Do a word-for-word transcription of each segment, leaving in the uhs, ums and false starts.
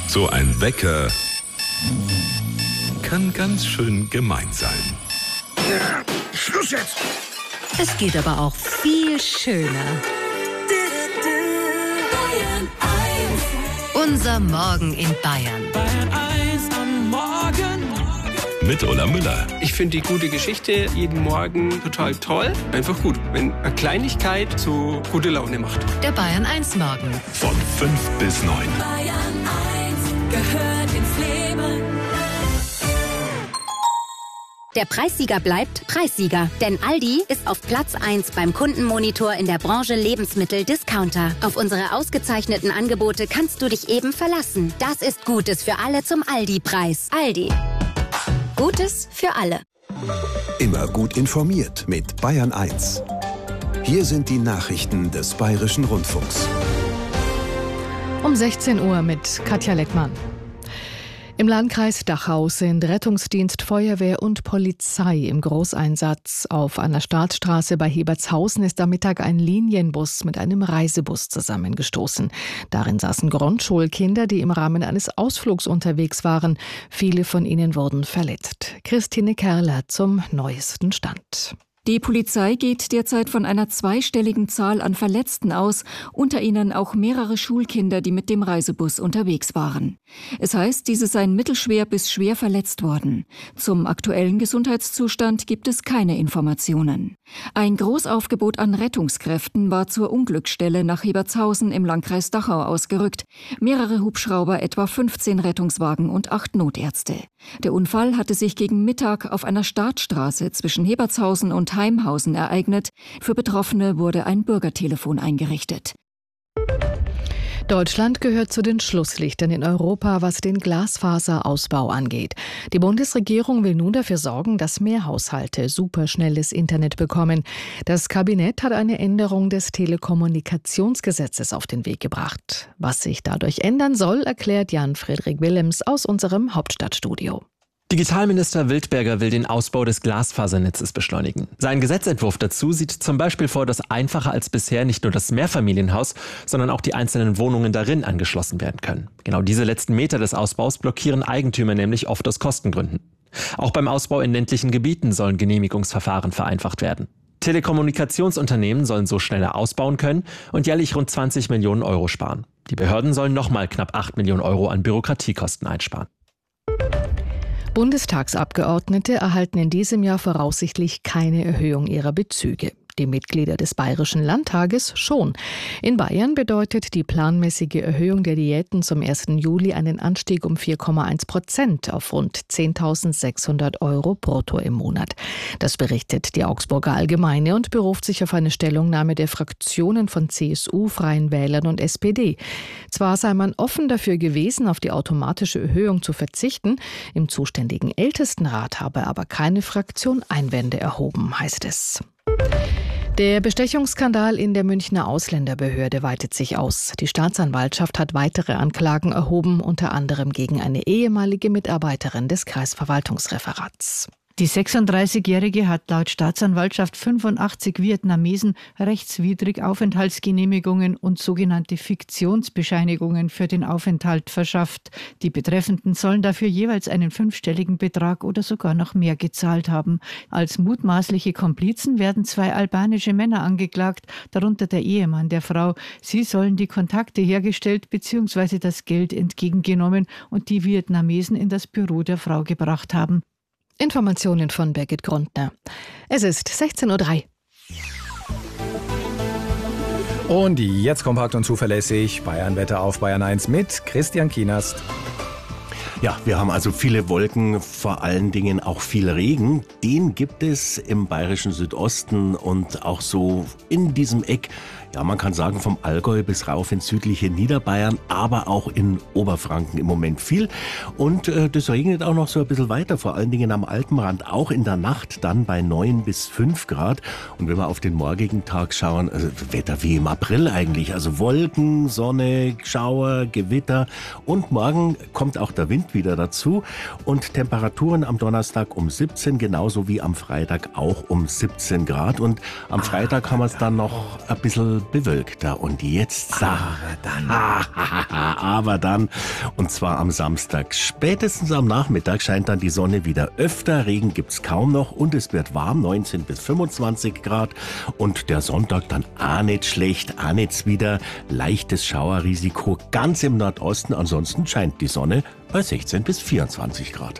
So ein Wecker kann ganz schön gemein sein. Schluss jetzt! Es geht aber auch viel schöner. Unser Morgen in Bayern. Bayern eins am Morgen. Mit Ulla Müller. Ich finde die gute Geschichte jeden Morgen total toll. Einfach gut, wenn eine Kleinigkeit so gute Laune macht. Der Bayern eins Morgen. Von fünf bis neun. Bayern eins gehört ins Leben. Der Preissieger bleibt Preissieger, denn Aldi ist auf Platz eins beim Kundenmonitor in der Branche Lebensmittel-Discounter. Auf unsere ausgezeichneten Angebote kannst du dich eben verlassen. Das ist Gutes für alle zum Aldi-Preis. Aldi. Gutes für alle. Immer gut informiert mit Bayern eins. Hier sind die Nachrichten des Bayerischen Rundfunks. Um sechzehn Uhr mit Katja Leckmann. Im Landkreis Dachau sind Rettungsdienst, Feuerwehr und Polizei im Großeinsatz. Auf einer Startstraße bei Hebertshausen ist am Mittag ein Linienbus mit einem Reisebus zusammengestoßen. Darin saßen Grundschulkinder, die im Rahmen eines Ausflugs unterwegs waren. Viele von ihnen wurden verletzt. Christine Kerler zum neuesten Stand. Die Polizei geht derzeit von einer zweistelligen Zahl an Verletzten aus, unter ihnen auch mehrere Schulkinder, die mit dem Reisebus unterwegs waren. Es heißt, diese seien mittelschwer bis schwer verletzt worden. Zum aktuellen Gesundheitszustand gibt es keine Informationen. Ein Großaufgebot an Rettungskräften war zur Unglücksstelle nach Hebertshausen im Landkreis Dachau ausgerückt. Mehrere Hubschrauber, etwa fünfzehn Rettungswagen und acht Notärzte. Der Unfall hatte sich gegen Mittag auf einer Startstraße zwischen Hebertshausen und Heimhausen ereignet. Für Betroffene wurde ein Bürgertelefon eingerichtet. Deutschland gehört zu den Schlusslichtern in Europa, was den Glasfaserausbau angeht. Die Bundesregierung will nun dafür sorgen, dass mehr Haushalte superschnelles Internet bekommen. Das Kabinett hat eine Änderung des Telekommunikationsgesetzes auf den Weg gebracht. Was sich dadurch ändern soll, erklärt Jan-Friedrich Willems aus unserem Hauptstadtstudio. Digitalminister Wildberger will den Ausbau des Glasfasernetzes beschleunigen. Sein Gesetzentwurf dazu sieht zum Beispiel vor, dass einfacher als bisher nicht nur das Mehrfamilienhaus, sondern auch die einzelnen Wohnungen darin angeschlossen werden können. Genau diese letzten Meter des Ausbaus blockieren Eigentümer nämlich oft aus Kostengründen. Auch beim Ausbau in ländlichen Gebieten sollen Genehmigungsverfahren vereinfacht werden. Telekommunikationsunternehmen sollen so schneller ausbauen können und jährlich rund zwanzig Millionen Euro sparen. Die Behörden sollen nochmal knapp acht Millionen Euro an Bürokratiekosten einsparen. Bundestagsabgeordnete erhalten in diesem Jahr voraussichtlich keine Erhöhung ihrer Bezüge. Die Mitglieder des Bayerischen Landtages schon. In Bayern bedeutet die planmäßige Erhöhung der Diäten zum ersten Juli einen Anstieg um vier Komma eins Prozent auf rund zehntausendsechshundert Euro brutto im Monat. Das berichtet die Augsburger Allgemeine und beruft sich auf eine Stellungnahme der Fraktionen von C S U, Freien Wählern und S P D. Zwar sei man offen dafür gewesen, auf die automatische Erhöhung zu verzichten, im zuständigen Ältestenrat habe aber keine Fraktion Einwände erhoben, heißt es. Der Bestechungsskandal in der Münchner Ausländerbehörde weitet sich aus. Die Staatsanwaltschaft hat weitere Anklagen erhoben, unter anderem gegen eine ehemalige Mitarbeiterin des Kreisverwaltungsreferats. Die sechsunddreißigjährige hat laut Staatsanwaltschaft fünfundachtzig Vietnamesen rechtswidrig Aufenthaltsgenehmigungen und sogenannte Fiktionsbescheinigungen für den Aufenthalt verschafft. Die Betreffenden sollen dafür jeweils einen fünfstelligen Betrag oder sogar noch mehr gezahlt haben. Als mutmaßliche Komplizen werden zwei albanische Männer angeklagt, darunter der Ehemann der Frau. Sie sollen die Kontakte hergestellt bzw. das Geld entgegengenommen und die Vietnamesen in das Büro der Frau gebracht haben. Informationen von Birgit Grundner. Es ist sechzehn Uhr drei. Und jetzt kompakt und zuverlässig Bayern-Wetter auf Bayern eins mit Christian Kienast. Ja, wir haben also viele Wolken, vor allen Dingen auch viel Regen. Den gibt es im bayerischen Südosten und auch so in diesem Eck. Ja, man kann sagen, vom Allgäu bis rauf ins südliche Niederbayern, aber auch in Oberfranken im Moment viel. Und äh, das regnet auch noch so ein bisschen weiter, vor allen Dingen am Alpenrand, auch in der Nacht dann bei neun bis fünf Grad. Und wenn wir auf den morgigen Tag schauen, also Wetter wie im April eigentlich, also Wolken, Sonne, Schauer, Gewitter. Und morgen kommt auch der Wind wieder dazu und Temperaturen am Donnerstag um siebzehn, genauso wie am Freitag auch um siebzehn Grad. Und am Freitag haben wir es dann noch ein bisschen bewölkter. Und jetzt, ah, dann. aber dann, und zwar am Samstag. Spätestens am Nachmittag scheint dann die Sonne wieder öfter, Regen gibt's kaum noch und es wird warm, neunzehn bis fünfundzwanzig Grad. Und der Sonntag dann auch nicht schlecht, auch nicht wieder leichtes Schauerrisiko ganz im Nordosten. Ansonsten scheint die Sonne bei sechzehn bis vierundzwanzig Grad.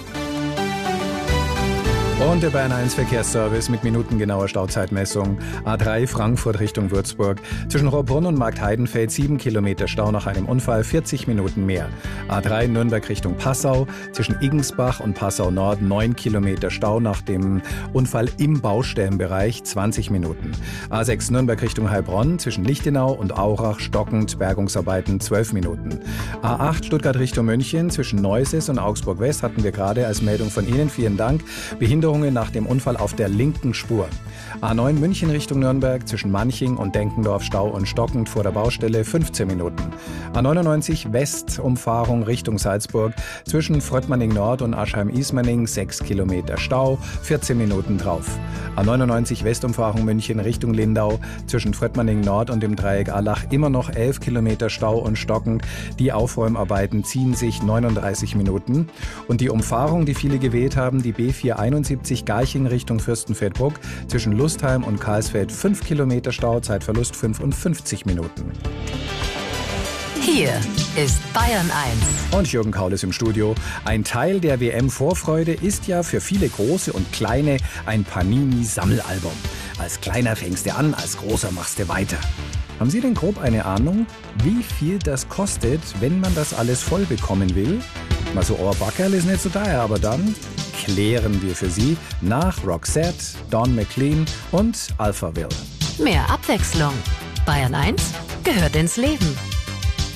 Und der Bayern eins Verkehrsservice mit minutengenauer Stauzeitmessung. A drei Frankfurt Richtung Würzburg. Zwischen Rohrbrunn und Marktheidenfeld sieben Kilometer Stau nach einem Unfall, vierzig Minuten mehr. A drei Nürnberg Richtung Passau. Zwischen Iggensbach und Passau Nord neun Kilometer Stau nach dem Unfall im Baustellenbereich, zwanzig Minuten. A sechs Nürnberg Richtung Heilbronn. Zwischen Lichtenau und Aurach stockend, Bergungsarbeiten zwölf Minuten. A acht Stuttgart Richtung München. Zwischen Neuses und Augsburg West hatten wir gerade als Meldung von Ihnen. Vielen Dank. Behinderung nach dem Unfall auf der linken Spur. A neun München Richtung Nürnberg, zwischen Manching und Denkendorf Stau und stockend vor der Baustelle fünfzehn Minuten. A neunundneunzig West Umfahrung Richtung Salzburg, zwischen Fröttmanning Nord und Aschheim-Ismaning sechs Kilometer Stau, vierzehn Minuten drauf. A neunundneunzig West Umfahrung München Richtung Lindau, zwischen Fröttmanning Nord und dem Dreieck Allach immer noch elf Kilometer Stau und stockend. Die Aufräumarbeiten ziehen sich neununddreißig Minuten. Und die Umfahrung, die viele gewählt haben, die B vierhunderteinundsiebzig Garching Richtung Fürstenfeldbruck, zwischen Lustheim und Karlsfeld fünf Kilometer Stau, Zeitverlust fünfundfünfzig Minuten. Hier ist Bayern eins. Und Jürgen Kaul ist im Studio. Ein Teil der W M-Vorfreude ist ja für viele Große und Kleine ein Panini-Sammelalbum. Als Kleiner fängst du an, als Großer machst du weiter. Haben Sie denn grob eine Ahnung, wie viel das kostet, wenn man das alles voll bekommen will? Mal so Ohrbackerl ist nicht so teuer, aber dann klären wir für Sie nach Roxette, Don McLean und Alphaville. Mehr Abwechslung. Bayern eins gehört ins Leben.